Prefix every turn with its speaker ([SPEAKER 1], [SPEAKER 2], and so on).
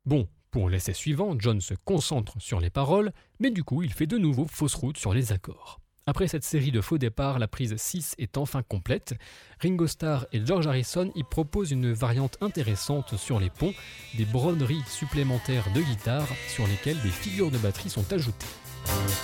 [SPEAKER 1] Bon, pour l'essai suivant, John se concentre sur les paroles, mais du coup il fait de nouveau fausse route sur les accords. Après cette série de faux départs, la prise 6 est enfin complète. Ringo Starr et George Harrison y proposent une variante intéressante sur les ponts, des broderies supplémentaires de guitare sur lesquelles des figures de batterie sont ajoutées.